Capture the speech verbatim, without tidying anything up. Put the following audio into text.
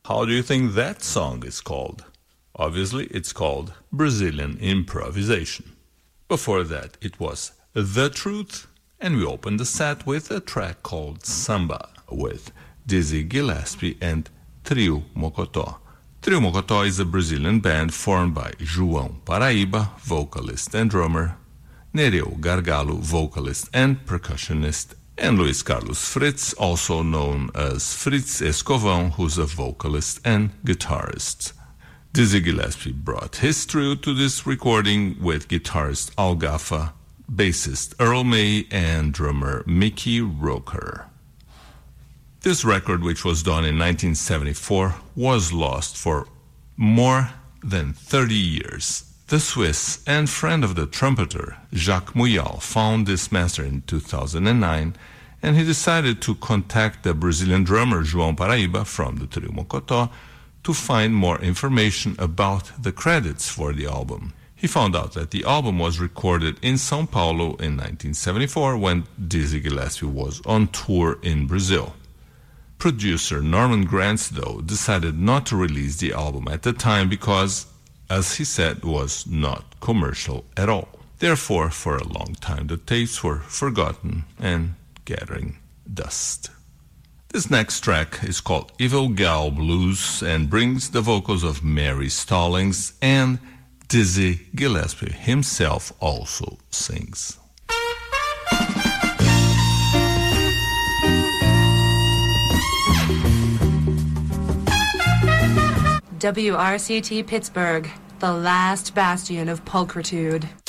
How do you think that song is called? Obviously, it's called Brazilian Improvisation. Before that, it was The Truth, and we opened the set with a track called Samba with Dizzy Gillespie and Trio Mocotó. Trio Mocotó is a Brazilian band formed by João Paraíba, vocalist and drummer, Nereu Gargalo, vocalist and percussionist, and Luis Carlos Fritz, also known as Fritz Escovão, who's a vocalist and guitarist. Dizzy Gillespie brought his trio to this recording with guitarist Al Gaffa, bassist Earl May, and drummer Mickey Roker. This record, which was done in nineteen seventy-four, was lost for more than thirty years. The Swiss and friend of the trumpeter, Jacques Muyal, found this master in two thousand nine, and he decided to contact the Brazilian drummer João Paraíba from the Trio Mocotó to find more information about the credits for the album. He found out that the album was recorded in São Paulo in nineteen seventy-four when Dizzy Gillespie was on tour in Brazil. Producer Norman Granz, though, decided not to release the album at the time because, as he said, was not commercial at all. Therefore, for a long time, the tapes were forgotten and gathering dust. This next track is called Evil Gal Blues and brings the vocals of Mary Stallings, and Dizzy Gillespie himself also sings. W R C T Pittsburgh, the last bastion of pulchritude.